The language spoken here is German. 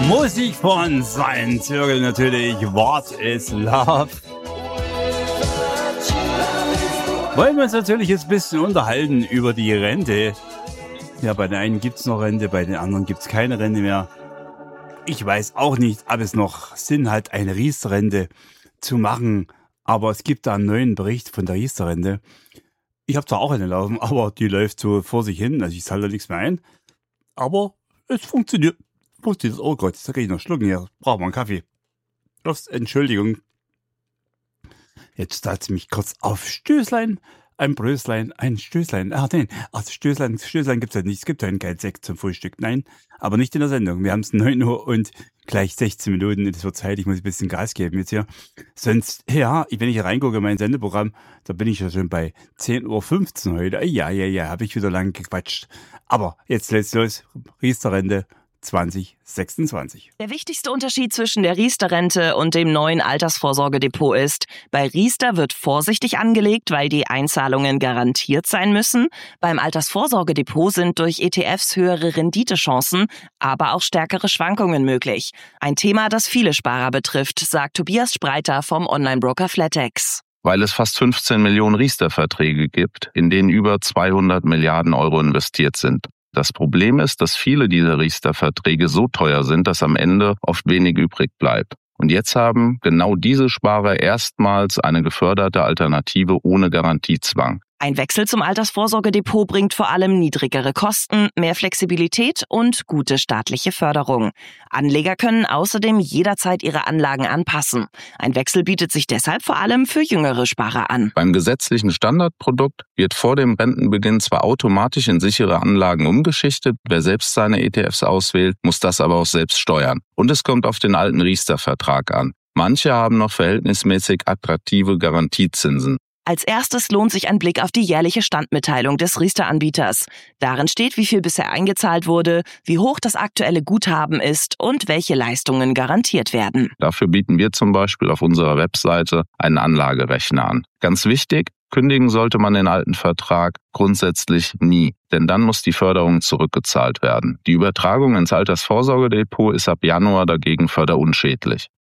Musik von Sein Zirkel natürlich. What is Love? Wollen wir uns natürlich jetzt ein bisschen unterhalten über die Rente. Ja, bei den einen gibt es noch Rente, bei den anderen gibt es keine Rente mehr. Ich weiß auch nicht, ob es noch Sinn hat, eine Riester-Rente zu machen. Aber es gibt da einen neuen Bericht von der Riester-Rente. Ich habe zwar auch eine laufen, aber die läuft so vor sich hin. Also ich zahle da nichts mehr ein. Aber es funktioniert. Oh Gott, jetzt kriege ich noch schlucken hier. Brauchen wir einen Kaffee. Entschuldigung. Jetzt hat sie mich kurz auf Stößlein, ein Bröslein, ein Stößlein. Stößlein gibt's ja nicht. Es gibt ja kein Sekt zum Frühstück. Nein, aber nicht in der Sendung. Wir haben es 9 Uhr und gleich 16 Minuten. Es wird Zeit, ich muss ein bisschen Gas geben jetzt hier. Sonst, ja, wenn ich hier reingucke in mein Sendeprogramm, da bin ich ja schon bei 10.15 Uhr heute. Ja, habe ich wieder lang gequatscht. Aber jetzt geht's los. Riester-Rente 2026. Der wichtigste Unterschied zwischen der Riester-Rente und dem neuen Altersvorsorgedepot ist, bei Riester wird vorsichtig angelegt, weil die Einzahlungen garantiert sein müssen. Beim Altersvorsorgedepot sind durch ETFs höhere Renditechancen, aber auch stärkere Schwankungen möglich. Ein Thema, das viele Sparer betrifft, sagt Tobias Spreiter vom Online-Broker Flatex. Weil es fast 15 Millionen Riester-Verträge gibt, in denen über 200 Milliarden Euro investiert sind. Das Problem ist, dass viele dieser Riester-Verträge so teuer sind, dass am Ende oft wenig übrig bleibt. Und jetzt haben genau diese Sparer erstmals eine geförderte Alternative ohne Garantiezwang. Ein Wechsel zum Altersvorsorgedepot bringt vor allem niedrigere Kosten, mehr Flexibilität und gute staatliche Förderung. Anleger können außerdem jederzeit ihre Anlagen anpassen. Ein Wechsel bietet sich deshalb vor allem für jüngere Sparer an. Beim gesetzlichen Standardprodukt wird vor dem Rentenbeginn zwar automatisch in sichere Anlagen umgeschichtet, wer selbst seine ETFs auswählt, muss das aber auch selbst steuern. Und es kommt auf den alten Riester-Vertrag an. Manche haben noch verhältnismäßig attraktive Garantiezinsen. Als erstes lohnt sich ein Blick auf die jährliche Standmitteilung des Riester-Anbieters. Darin steht, wie viel bisher eingezahlt wurde, wie hoch das aktuelle Guthaben ist und welche Leistungen garantiert werden. Dafür bieten wir zum Beispiel auf unserer Webseite einen Anlagerechner an. Ganz wichtig, kündigen sollte man den alten Vertrag grundsätzlich nie, denn dann muss die Förderung zurückgezahlt werden. Die Übertragung ins Altersvorsorgedepot ist ab Januar dagegen förderunschädlich.